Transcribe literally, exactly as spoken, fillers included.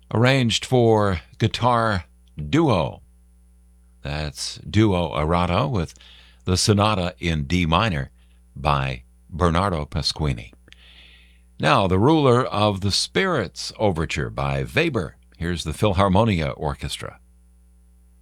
arranged for guitar duo. That's Duo Errata with the Sonata in D minor by Bernardo Pasquini. Now, the Ruler of the Spirits Overture by Weber. Here's the Philharmonia Orchestra.